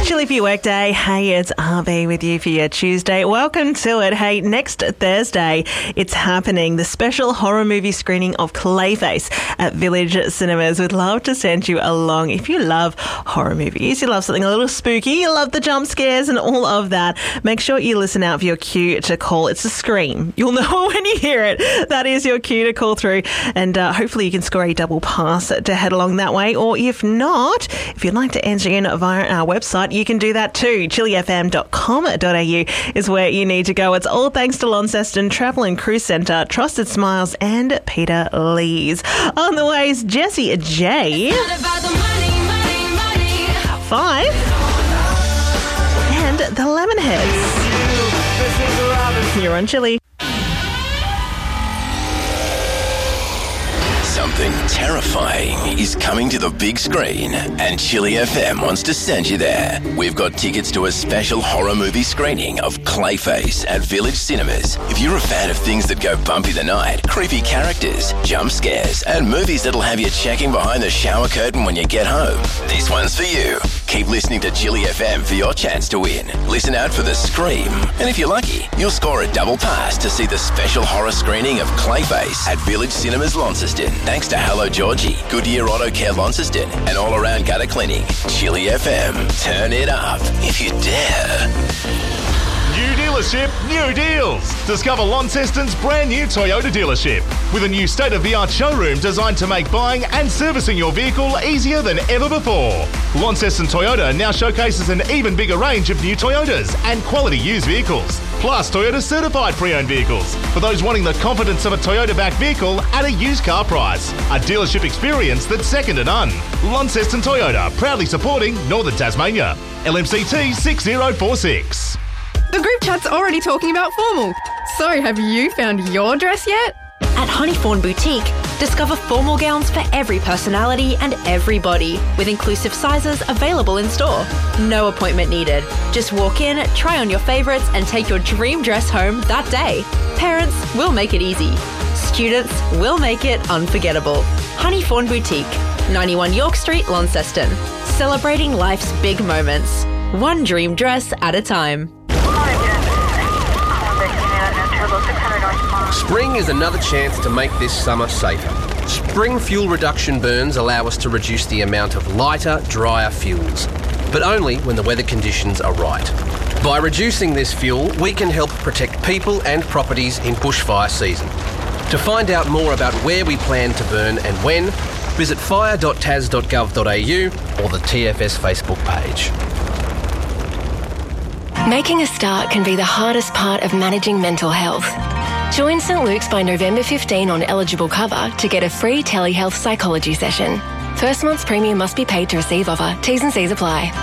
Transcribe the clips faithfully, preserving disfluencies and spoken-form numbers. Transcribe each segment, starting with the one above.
Chilly for your workday. Hey, it's R B with you for your Tuesday. Welcome to it. Hey, next Thursday, it's happening. The special horror movie screening of Clayface at Village Cinemas. We'd love to send you along. If you love horror movies, you love something a little spooky, you love the jump scares and all of that, make sure you listen out for your cue to call. It's a scream. You'll know when you hear it. That is your cue to call through. And uh, hopefully you can score a double pass to head along that way. Or if not, if you'd like to enter in via our website, you can do that too. chilli f m dot com dot a u is where you need to go. It's all thanks to Launceston Travel and Cruise Centre, Trusted Smiles and Peter Lees. On the way is Jessie J. Money, money, money. Five. And the Lemonheads. You're on Chilli. Something terrifying is coming to the big screen, and Chilli F M wants to send you there. We've got tickets to a special horror movie screening of Clayface at Village Cinemas. If you're a fan of things that go bumpy the night, creepy characters, jump scares, and movies that'll have you checking behind the shower curtain when you get home, this one's for you. Keep listening to Chilli F M for your chance to win. Listen out for the Scream. And if you're lucky, you'll score a double pass to see the special horror screening of Clayface at Village Cinemas Launceston. Thanks to Hello Georgie, Goodyear Auto Care Launceston, and All Around Gutter Clinic. Chilli F M. Turn it up if you dare. New dealership, new deals. Discover Launceston's brand new Toyota dealership with a new state-of-the-art showroom designed to make buying and servicing your vehicle easier than ever before. Launceston Toyota now showcases an even bigger range of new Toyotas and quality used vehicles, plus Toyota certified pre-owned vehicles for those wanting the confidence of a Toyota-backed vehicle at a used car price. A dealership experience that's second to none. Launceston Toyota, proudly supporting Northern Tasmania. L M C T six zero four six. The group chat's already talking about formal. So have you found your dress yet? At Honeyfawn Boutique, discover formal gowns for every personality and every body, with inclusive sizes available in store. No appointment needed. Just walk in, try on your favourites and take your dream dress home that day. Parents will make it easy. Students will make it unforgettable. Honeyfawn Boutique, ninety-one York Street, Launceston. Celebrating life's big moments. One dream dress at a time. Spring is another chance to make this summer safer. Spring fuel reduction burns allow us to reduce the amount of lighter, drier fuels, but only when the weather conditions are right. By reducing this fuel, we can help protect people and properties in bushfire season. To find out more about where we plan to burn and when, visit fire dot tas dot gov dot a u or the T F S Facebook page. Making a start can be the hardest part of managing mental health. Join St Luke's by November fifteenth on eligible cover to get a free telehealth psychology session. First month's premium must be paid to receive offer. T's and C's apply.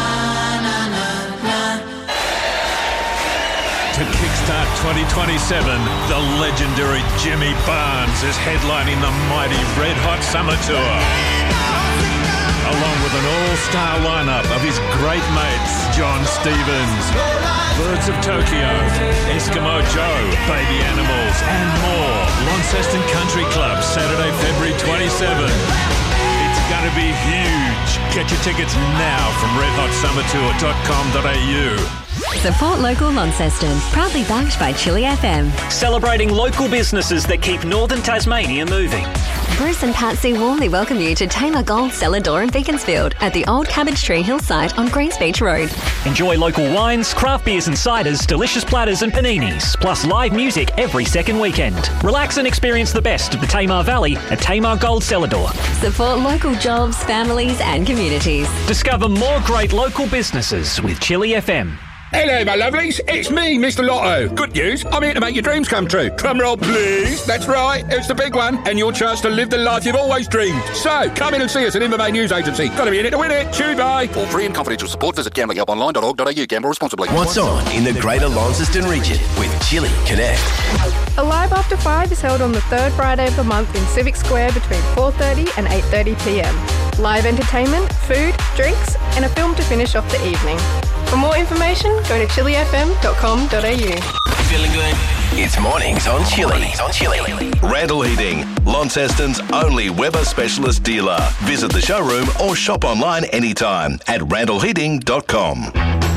To kickstart twenty twenty-seven, the legendary Jimmy Barnes is headlining the mighty Red Hot Summer Tour. Along with an all-star lineup of his great mates, John Stevens, Birds of Tokyo, Eskimo Joe, Baby Animals, and more. Launceston Country Club, Saturday, February twenty-seventh. It's going to be huge. Get your tickets now from red hot summer tour dot com dot a u. Support local Launceston, proudly backed by Chilli F M. Celebrating local businesses that keep Northern Tasmania moving. Bruce and Patsy warmly welcome you to Tamar Gold Cellar Door in Beaconsfield at the old Cabbage Tree Hill site on Greens Beach Road. Enjoy local wines, craft beers and ciders, delicious platters and paninis, plus live music every second weekend. Relax and experience the best of the Tamar Valley at Tamar Gold Cellar Door. Support local jobs, families and communities. Discover more great local businesses with Chilli F M. Hello, my lovelies. It's me, Mister Lotto. Good news. I'm here to make your dreams come true. Drum roll, please. That's right. It's the big one. And your chance to live the life you've always dreamed. So, come in and see us at Inver Bay News Agency. Got to be in it to win it. Chew, bye. For free and confidential support, visit gambling help online dot org dot a u. Gamble responsibly. What's on in the Greater Launceston region with Chilli Connect? Alive After Five is held on the third Friday of the month in Civic Square between four thirty and eight thirty p m. Live entertainment, food, drinks, and a film to finish off the evening. For more information, go to chilli f m dot com dot a u. Feeling good? It's Mornings on Chili. on Chili. Randall Heating, Launceston's only Weber specialist dealer. Visit the showroom or shop online anytime at randall heating dot com.